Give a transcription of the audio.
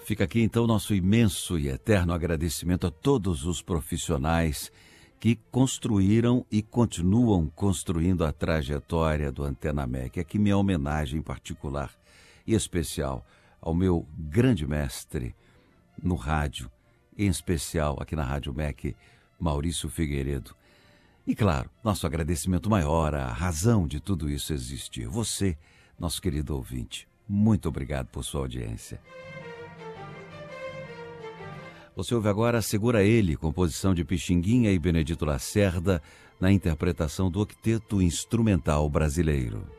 Fica aqui então nosso imenso e eterno agradecimento a todos os profissionais que construíram e continuam construindo a trajetória do Antena MEC. Aqui minha homenagem particular e especial ao meu grande mestre no rádio, em especial aqui na Rádio MEC, Maurício Figueiredo. E claro, nosso agradecimento maior, a razão de tudo isso existir. Você, nosso querido ouvinte, muito obrigado por sua audiência. Você ouve agora Segura Ele, composição de Pixinguinha e Benedito Lacerda, na interpretação do Octeto Instrumental Brasileiro.